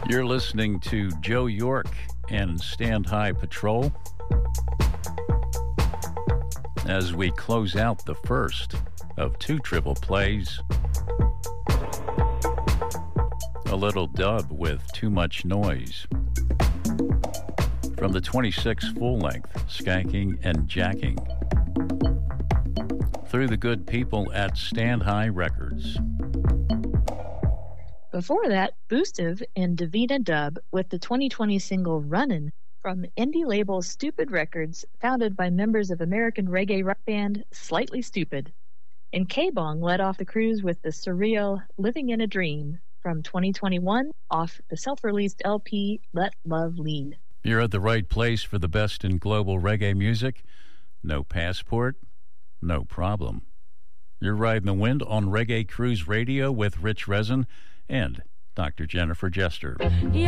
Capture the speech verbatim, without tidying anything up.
You're listening to Joe York and Stand High Patrol as we close out the first of two triple plays. A little dub with Too Much Noise from the twenty-six full-length Skanking and Jacking through the good people at Stand High Records. Before that, Boostive and Davina Dub with the twenty twenty single Runnin' from indie label Stupid Records, founded by members of American reggae rock band Slightly Stupid. And K-Bong led off the cruise with the surreal Living in a Dream from twenty twenty-one off the self-released L P Let Love Lead. You're at the right place for the best in global reggae music. No passport, no problem. You're riding the wind on Reggae Cruise Radio with Rich Resin and Doctor Jennifer Jester. Yeah.